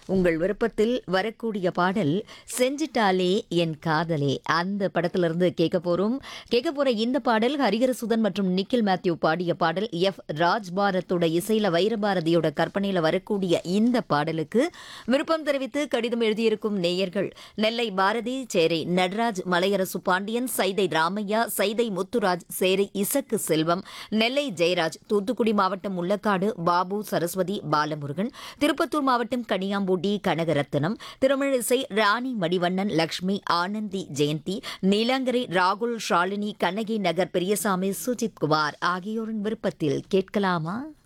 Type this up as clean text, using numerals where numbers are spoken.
உங்கள் விருப்பத்தில் வரக்கூடிய பாடல் செஞ்சிட்டாலே என் காதலே அந்த படத்திலிருந்து கேட்க போற இந்த பாடல் ஹரிஹரசுதன் மற்றும் நிக்கில் மேத்யூ பாடிய பாடல். எஃப் ராஜ்பாரத்தோட இசையில வைரபாரதியோட கற்பனையில வரக்கூடிய இந்த பாடலுக்கு விருப்பம் தெரிவித்து கடிதம் எழுதியிருக்கும் நேயர்கள் நெல்லை பாரதி, சேரை நடராஜ், மலையரசு பாண்டியன், சைதை ராமையா, சைதை முத்துராஜ், சேரை இசக்கு செல்வம், நெல்லை ஜெயராஜ், தூத்துக்குடி மாவட்டம் முள்ளக்காடு பாபு, சரஸ்வதி, பாலமுருகன், திருப்பத்தூர் மாவட்டம் கனியாம்பூடி கனகரத்னம், திருமிழிசை, ராணி மடிவண்ணன், லக்ஷ்மி, ஆனந்தி, ஜெயந்தி, நீலாங்கரை, ராகுல், ஷாலினி, கண்ணகி நகர் பெரியசாமி, சுஜித் குமார் ஆகியோரின் விருப்பத்தில் கேட்கலாமா?